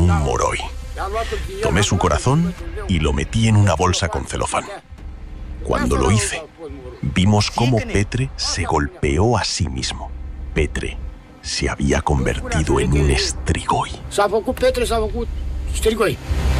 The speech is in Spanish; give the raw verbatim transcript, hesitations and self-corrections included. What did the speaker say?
Moroi. Tomé su corazón y lo metí en una bolsa con celofán. Cuando lo hice, vimos cómo Petre se golpeó a sí mismo. Petre se había convertido en un strigoi. S-a făcut Petre, s-a făcut strigoi.